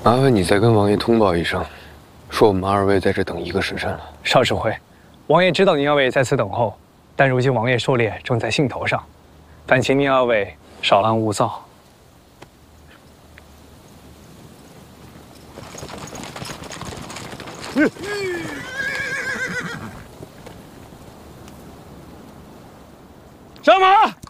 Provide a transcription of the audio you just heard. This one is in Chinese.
麻烦你再跟王爷通报一声，说我们二位在这等1个时辰了。 少指挥，王爷知道您二位在此等候，但如今王爷狩猎正在兴头上，烦请您二位少浪勿躁。 上马！